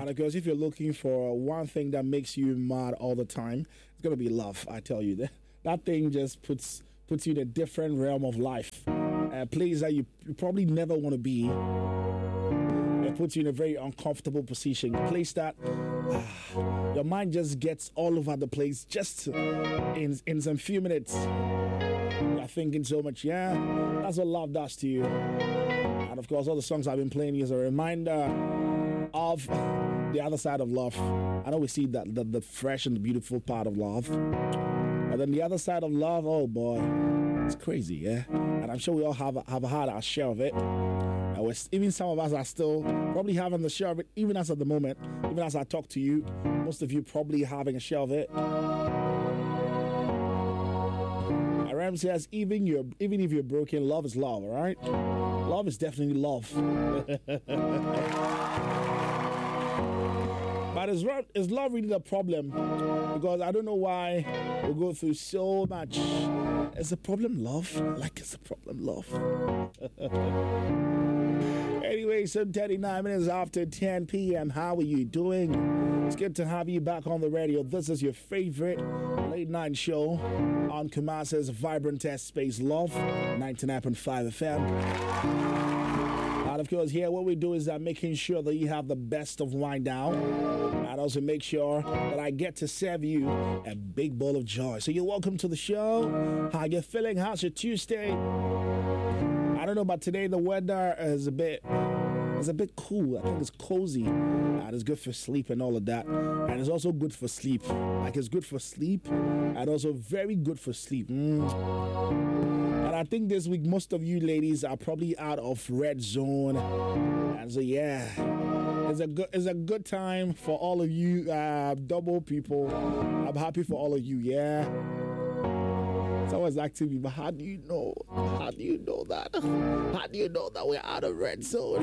because if you're looking for one thing that makes you mad all the time, it's going to be love. I tell you, that thing just puts you in a different realm of life. A place that you probably never want to be. It puts you in a very uncomfortable position. A place that your mind just gets all over the place just in some few minutes. You're thinking so much. Yeah, that's what love does to you. And of course, all the songs I've been playing is a reminder of the other side of love. I know we see that the fresh and the beautiful part of love, but then the other side of love, oh boy, it's crazy, yeah. And I'm sure we all have had our share of it. Even some of us are still probably having the share of it, even as at the moment, even as I talk to you, most of you probably having a share of it. Aram says, even if you're broken, love is love, all right? Love is definitely love. But is love really the problem? Because I don't know why we go through so much. Is the problem love? Is the problem love? Anyway, so 39 minutes after 10 p.m. How are you doing? It's good to have you back on the radio. This is your favorite late night show on Kumasi's vibrant test space Love 99.5 FM. And of course, here what we do is making sure that you have the best of wine down, and also make sure that I get to serve you a big bowl of joy. So you're welcome to the show. How you feeling? How's your Tuesday? I don't know, but today the weather is a bit cool. I think it's cozy. And it's good for sleep and all of that. And it's also good for sleep. It's good for sleep and also very good for sleep. And I think this week most of you ladies are probably out of red zone. And so yeah, it's a good time for all of you double people. I'm happy for all of you, yeah. Someone's asking me, but how do you know? How do you know that? How do you know that we're out of red zone?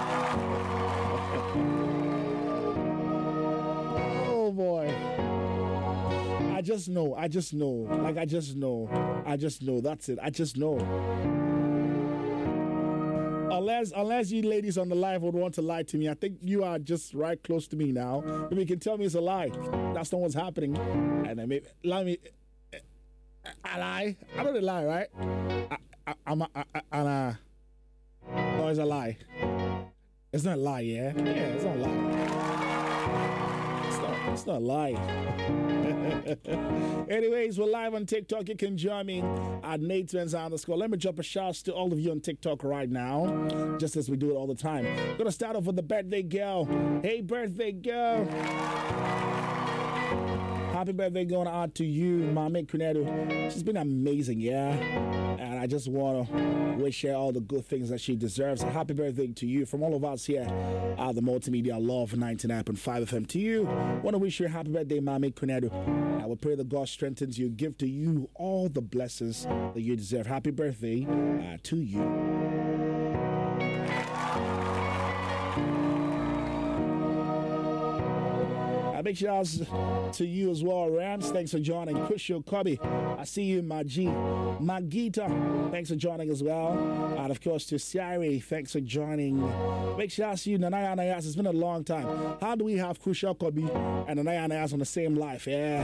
Oh boy. I just know. That's it. I just know. Unless you ladies on the live would want to lie to me, I think you are just right close to me now. Maybe you can tell me it's a lie. That's not what's happening. And then maybe allow me. I lie. I don't lie, right? Oh, it's a lie. It's not a lie, yeah? Yeah, it's not a lie. It's not a lie. Anyways, we're live on TikTok. You can join me at Natans_. Let me drop a shout to all of you on TikTok right now, just as we do it all the time. I'm gonna start off with the birthday girl. Hey, birthday girl. Happy birthday going out to you, Mami Kunedu. She's been amazing, yeah? And I just want to wish her all the good things that she deserves. Happy birthday to you from all of us here at the Multimedia Love 99.5 FM. To you, want to wish you a happy birthday, Mami Kunedu. I will pray that God strengthens you, give to you all the blessings that you deserve. Happy birthday to you. Big shouts to you as well, Rams. Thanks for joining. Kusho Kobe, I see you, Magita. Thanks for joining as well. And of course to Sari, thanks for joining. Big shouts to you, Nanaya Anayas. It's been a long time. How do we have Kusho Kobe and Nanaya Anayas on the same life? Yeah.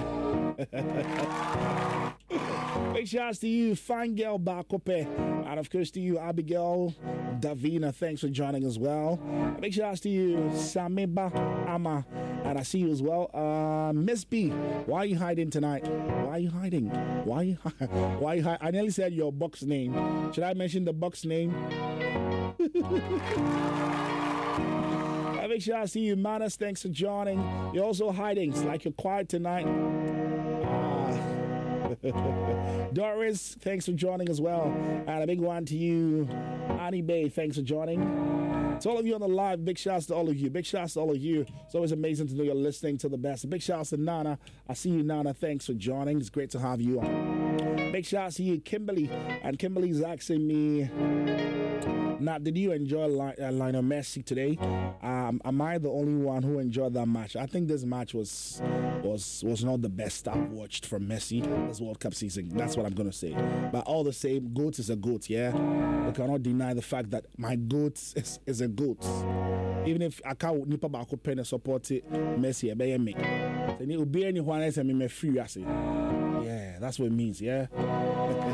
Big shouts to you, Fine Girl Bakope. And of course to you, Abigail Davina. Thanks for joining as well. Big shouts to you, Samiba Ama. And I see you as well. Miss B, why are you hiding tonight? Why are you hiding? Why are you hiding? I nearly said your box name. Should I mention the box name? Big shout out to you, Manas. Thanks for joining. You're also hiding. It's like you're quiet tonight. Doris, thanks for joining as well. And a big one to you, Annie Bay. Thanks for joining. To all of you on the live, big shouts to all of you. Big shouts to all of you. It's always amazing to know you're listening to the best. Big shouts to Nana. I see you, Nana. Thanks for joining. It's great to have you on. Big shouts to you, Kimberly. And Kimberly's asking me, Nat, did you enjoy Lionel Messi today? am I the only one who enjoyed that match? I think this match was not the best I've watched from Messi this World Cup season. That's what I'm going to say. But all the same, GOAT is a GOAT, yeah? We cannot deny the fact that my GOAT is a GOAT. Even if I can't nipa bako pen support Messi, I me. Then it will be anyone else and me free. I say, yeah, that's what it means, yeah?